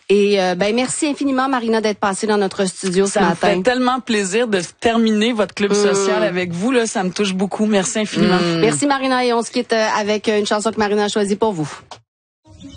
Et merci infiniment, Marina, d'être passée dans notre studio ce matin. Ça me fait tellement plaisir de terminer votre club social avec vous. Là, ça me touche beaucoup. Merci infiniment. Merci, Marina, et on se quitte avec une chanson que Marina a choisie pour vous.